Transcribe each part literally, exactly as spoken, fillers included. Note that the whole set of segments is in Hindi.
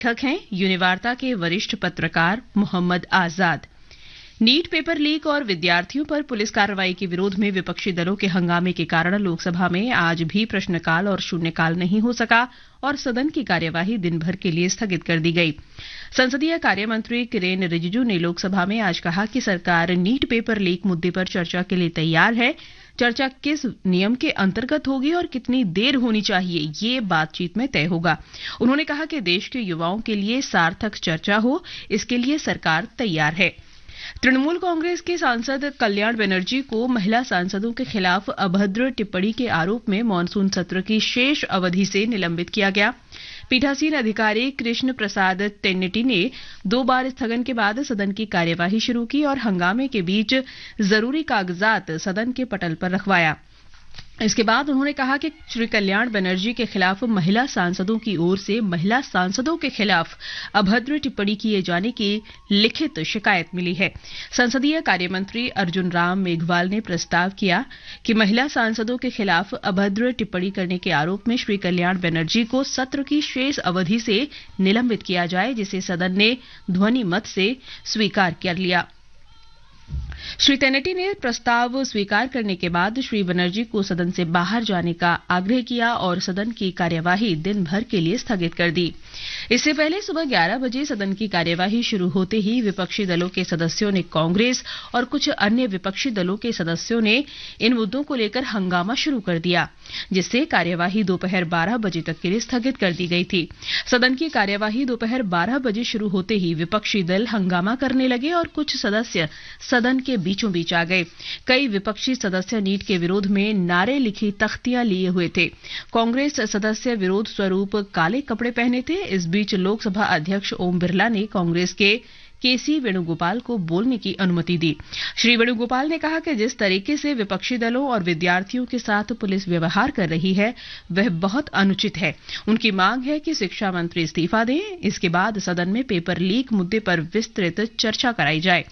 पाठक हैं यूनिवार्ता के वरिष्ठ पत्रकार मोहम्मद आजाद। नीट पेपर लीक और विद्यार्थियों पर पुलिस कार्रवाई के विरोध में विपक्षी दलों के हंगामे के कारण लोकसभा में आज भी प्रश्नकाल और शून्यकाल नहीं हो सका और सदन की कार्यवाही दिन भर के लिए स्थगित कर दी गई। संसदीय कार्य मंत्री किरेन रिजिजू ने लोकसभा में आज कहा कि सरकार नीट पेपर लीक मुद्दे पर चर्चा के लिए तैयार है। चर्चा किस नियम के अंतर्गत होगी और कितनी देर होनी चाहिए, ये बातचीत में तय होगा। उन्होंने कहा कि देश के युवाओं के लिए सार्थक चर्चा हो, इसके लिए सरकार तैयार है। तृणमूल कांग्रेस के सांसद कल्याण बनर्जी को महिला सांसदों के खिलाफ अभद्र टिप्पणी के आरोप में मॉनसून सत्र की शेष अवधि से निलंबित किया गया। पीठासीन अधिकारी कृष्ण प्रसाद टेन्नेटी ने दो बार स्थगन के बाद सदन की कार्यवाही शुरू की और हंगामे के बीच जरूरी कागजात सदन के पटल पर रखवाया। इसके बाद उन्होंने कहा कि श्री कल्याण बनर्जी के खिलाफ महिला सांसदों की ओर से महिला सांसदों के खिलाफ अभद्र टिप्पणी किए जाने की लिखित शिकायत मिली है। संसदीय कार्यमंत्री अर्जुन राम मेघवाल ने प्रस्ताव किया कि महिला सांसदों के खिलाफ अभद्र टिप्पणी करने के आरोप में श्री कल्याण बनर्जी को सत्र की शेष अवधि से निलंबित किया जाए, जिसे सदन ने ध्वनि मत से स्वीकार कर लिया। श्री टेनेटी ने प्रस्ताव स्वीकार करने के बाद श्री बनर्जी को सदन से बाहर जाने का आग्रह किया और सदन की कार्यवाही दिन भर के लिए स्थगित कर दी। इससे पहले सुबह ग्यारह बजे सदन की कार्यवाही शुरू होते ही विपक्षी दलों के सदस्यों ने कांग्रेस और कुछ अन्य विपक्षी दलों के सदस्यों ने इन मुद्दों को लेकर हंगामा शुरू कर दिया, जिससे कार्यवाही दोपहर बारह बजे तक के लिए स्थगित कर दी गई थी। सदन की कार्यवाही दोपहर बारह बजे शुरू होते ही विपक्षी दल हंगामा करने लगे और कुछ सदस्य सदन के बीचों बीच आ गए। कई विपक्षी सदस्य नीट के विरोध में नारे लिखी तख्तियां लिए हुए थे। कांग्रेस सदस्य विरोध स्वरूप काले कपड़े पहने थे। इस बीच लोकसभा अध्यक्ष ओम बिरला ने कांग्रेस के केसी वेणुगोपाल को बोलने की अनुमति दी। श्री वेणुगोपाल ने कहा कि जिस तरीके से विपक्षी दलों और विद्यार्थियों के साथ पुलिस व्यवहार कर रही है वह बहुत अनुचित है। उनकी मांग है कि शिक्षा मंत्री इस्तीफा दें। इसके बाद सदन में पेपर लीक मुद्दे पर विस्तृत चर्चा कराई जाए।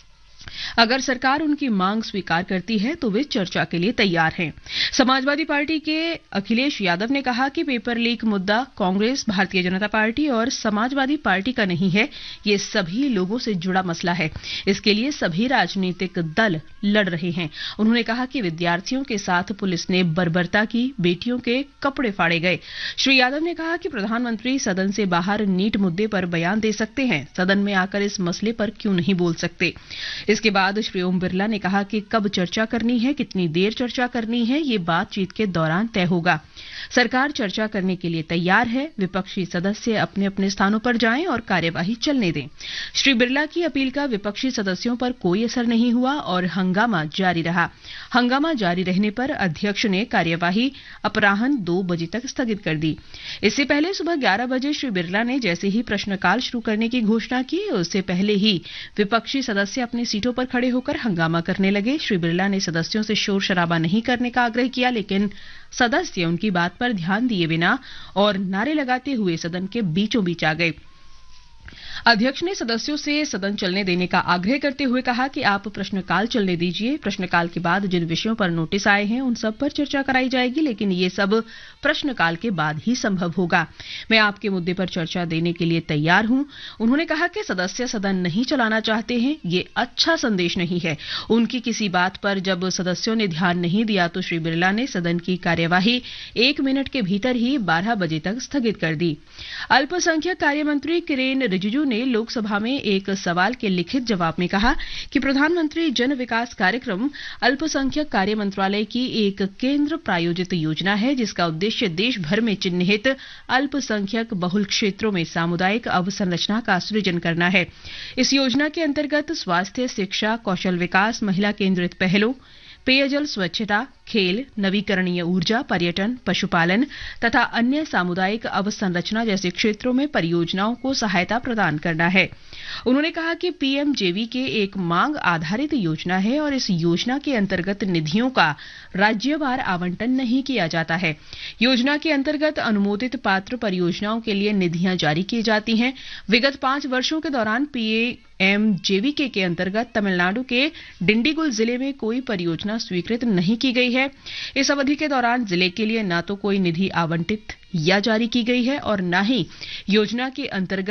अगर सरकार उनकी मांग स्वीकार करती है तो वे चर्चा के लिए तैयार हैं। समाजवादी पार्टी के अखिलेश यादव ने कहा कि पेपर लीक मुद्दा कांग्रेस, भारतीय जनता पार्टी और समाजवादी पार्टी का नहीं है, ये सभी लोगों से जुड़ा मसला है। इसके लिए सभी राजनीतिक दल लड़ रहे हैं। उन्होंने कहा कि विद्यार्थियों के साथ पुलिस ने बर्बरता की, बेटियों के कपड़े फाड़े गए। श्री यादव ने कहा कि प्रधानमंत्री सदन से बाहर नीट मुद्दे पर बयान दे सकते हैं, सदन में आकर इस मसले पर क्यों नहीं बोल सकते। इसके बाद श्री ओम बिरला ने कहा कि कब चर्चा करनी है, कितनी देर चर्चा करनी है, ये बातचीत के दौरान तय होगा। सरकार चर्चा करने के लिए तैयार है। विपक्षी सदस्य अपने अपने स्थानों पर जाएं और कार्यवाही चलने दें। श्री बिरला की अपील का विपक्षी सदस्यों पर कोई असर नहीं हुआ और हंगामा जारी रहा। हंगामा जारी रहने पर अध्यक्ष ने कार्यवाही अपराह्न दो बजे तक स्थगित कर दी। इससे पहले सुबह ग्यारह बजे श्री बिरला ने जैसे ही प्रश्नकाल शुरू करने की घोषणा की, उससे पहले ही विपक्षी सदस्य अपनी सीटों पर खड़े होकर हंगामा करने लगे। श्री बिरला ने सदस्यों से शोर शराबा नहीं करने का आग्रह किया, लेकिन सदस्य उनकी बात पर ध्यान दिए बिना और नारे लगाते हुए सदन के बीचों बीच आ गए। अध्यक्ष ने सदस्यों से सदन चलने देने का आग्रह करते हुए कहा कि आप प्रश्नकाल चलने दीजिए। प्रश्नकाल के बाद जिन विषयों पर नोटिस आए हैं उन सब पर चर्चा कराई जाएगी, लेकिन ये सब प्रश्नकाल के बाद ही संभव होगा। मैं आपके मुद्दे पर चर्चा देने के लिए तैयार हूं। उन्होंने कहा कि सदस्य सदन नहीं चलाना चाहते हैं, ये अच्छा संदेश नहीं है। उनकी किसी बात पर जब सदस्यों ने ध्यान नहीं दिया तो श्री बिरला ने सदन की कार्यवाही एक मिनट के भीतर ही बारह बजे तक स्थगित कर दी। अल्पसंख्यक कार्य मंत्री किरेन रिजिजू ने लोकसभा में एक सवाल के लिखित जवाब में कहा कि प्रधानमंत्री जन विकास कार्यक्रम अल्पसंख्यक कार्य मंत्रालय की एक केंद्र प्रायोजित योजना है, जिसका उद्देश्य देश भर में चिन्हित अल्पसंख्यक बहुल क्षेत्रों में सामुदायिक अवसंरचना का सृजन करना है। इस योजना के अंतर्गत स्वास्थ्य, शिक्षा, कौशल विकास, महिला केंद्रित पहलों, पेयजल, स्वच्छता, खेल, नवीकरणीय ऊर्जा, पर्यटन, पशुपालन तथा अन्य सामुदायिक अवसंरचना जैसे क्षेत्रों में परियोजनाओं को सहायता प्रदान करना है। उन्होंने कहा कि पीएमजेवीके एक मांग आधारित योजना है और इस योजना के अंतर्गत निधियों का राज्यवार आवंटन नहीं किया जाता है। योजना के अंतर्गत अनुमोदित पात्र परियोजनाओं के लिए निधियां जारी की जाती हैं। विगत पांच वर्षों के दौरान पीएमजेवीके के अंतर्गत तमिलनाडु के डिंडीगुल जिले में कोई परियोजना स्वीकृत नहीं की गई है। है। इस अवधि के दौरान जिले के लिए न तो कोई निधि आवंटित या जारी की गई है और न ही योजना के अंतर्गत